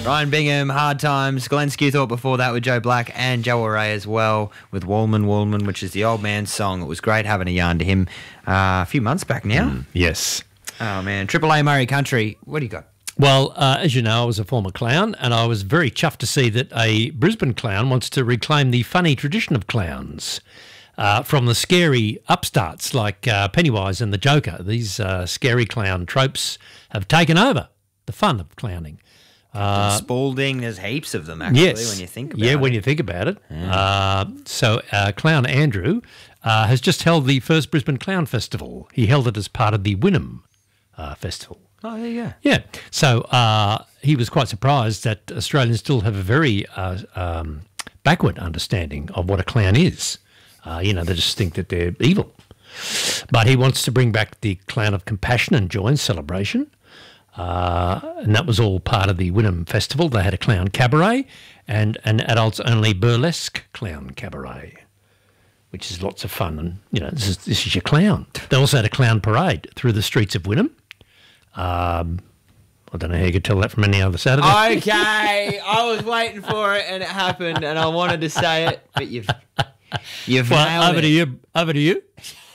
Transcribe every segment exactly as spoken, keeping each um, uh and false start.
Ryan Bingham, Hard Times. Glenn Skewthorpe before that with Joe Black and Joe Array as well with Wallman Wallman, which is the old man's song. It was great having a yarn to him uh, a few months back now. Mm, yes. Oh, man. Triple A Murray Country. What do you got? Well, uh, as you know, I was a former clown, and I was very chuffed to see that a Brisbane clown wants to reclaim the funny tradition of clowns uh, from the scary upstarts like uh, Pennywise and the Joker. These uh, scary clown tropes have taken over the fun of clowning. Uh, Spalding, there's heaps of them, actually, yes. when you think about yeah, it. Yeah, when you think about it. Yeah. Uh, so uh, Clown Andrew uh, has just held the first Brisbane Clown Festival. He held it as part of the Wynnum uh, Festival. Oh, there you go. Yeah. So uh, he was quite surprised that Australians still have a very uh, um, backward understanding of what a clown is. Uh, you know, they just think that they're evil. But he wants to bring back the clown of compassion and joy and celebration. Uh, and that was all part of the Wynnum Festival. They had a clown cabaret and an adults-only burlesque clown cabaret, which is lots of fun. And, you know, this is, this is your clown. They also had a clown parade through the streets of Wynnum. Um, I don't know how you could tell that from any other Saturday. Okay, I was waiting for it and it happened and I wanted to say it, but you've you've well, nailed over it. to you. Over to you.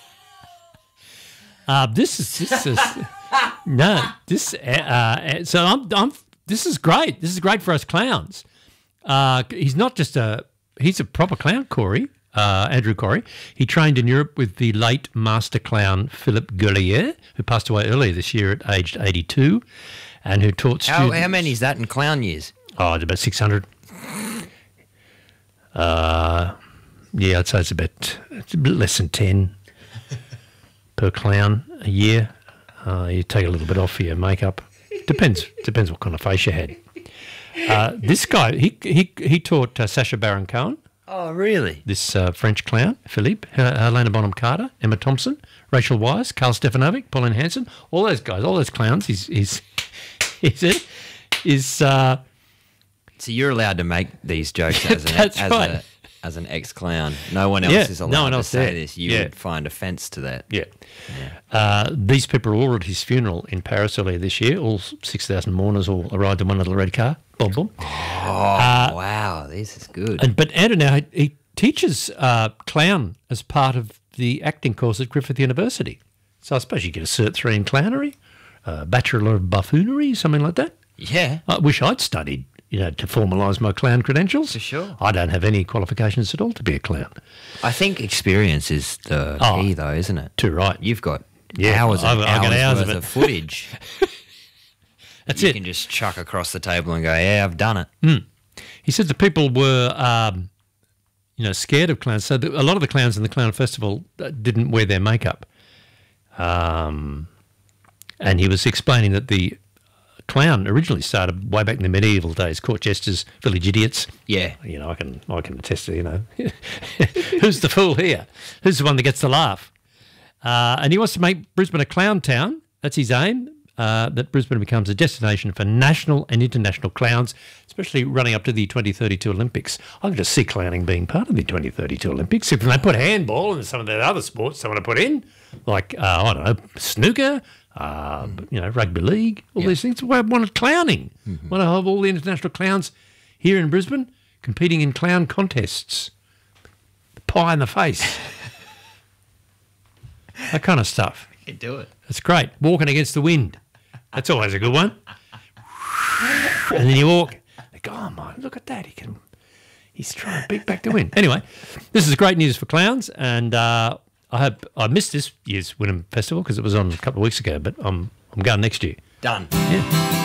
Uh, this is this is no this. Uh, so I'm I'm. This is great. This is great for us clowns. Uh, he's not just a. He's a proper clown, Corey. Uh, Andrew Corey. He trained in Europe with the late master clown Philippe Guerlier, who passed away earlier this year at aged eighty-two, and who taught how, students. How many is that in clown years? Oh, it's about six hundred. Uh, yeah, I'd say it's about it's a bit less than ten per clown a year. Uh, you take a little bit off for your makeup. Depends. Depends what kind of face you had. Uh, this guy, he he he taught uh, Sacha Baron Cohen. Oh, really? This uh, French clown, Philippe, H- Helena Bonham Carter, Emma Thompson, Rachel Weisz, Carl Stefanovic, Pauline Hanson, all those guys, all those clowns. He's he's he's it is. Uh, so you're allowed to make these jokes as an That's as right. a as an ex-clown. No one else Yeah, is allowed no one to else say there. this. You Yeah. would find offence to that. Yeah. yeah. Uh, these people were all at his funeral in Paris earlier this year. All six thousand mourners all arrived in one little red car. Boom, boom. Oh, uh, wow. This is good. And, but Andrew now, he teaches uh, clown as part of the acting course at Griffith University. So I suppose you get a Cert three in clownery, a Bachelor of Buffoonery, something like that. Yeah. I wish I'd studied, you know, to formalise my clown credentials. For sure. I don't have any qualifications at all to be a clown. I think experience is the Oh, key, though, isn't it? Too right. You've got Yeah, hours and I've- I've got hours, hours worth of of, it. footage. That's you it. can just chuck across the table and go, yeah, I've done it. Mm. He said the people were, um, you know, scared of clowns. So the, a lot of the clowns in the clown festival uh, didn't wear their makeup. Um, and he was explaining that the clown originally started way back in the medieval days, court jesters, village idiots. Yeah. You know, I can I can attest to, you know, who's the fool here? Who's the one that gets the laugh? Uh, and he wants to make Brisbane a clown town. That's his aim. Uh, that Brisbane becomes a destination for national and international clowns, especially running up to the twenty thirty-two Olympics. I can just see clowning being part of the twenty thirty-two Olympics. If they put handball and some of the other sports they want to put in, like, uh, I don't know, snooker, uh, you know, rugby league, all Yeah. these things. Why want clowning? Mm-hmm. Want to have all the international clowns here in Brisbane competing in clown contests. Pie in the face. That kind of stuff. You do it. It's great. Walking against the wind. That's always a good one. And then you walk. They go, oh my, look at that. He can. He's trying to beat back the wind. Anyway, this is great news for clowns, and uh, I hope I missed this year's Wynnum Festival because it was on a couple of weeks ago, but I'm I'm going next year. Done. Yeah.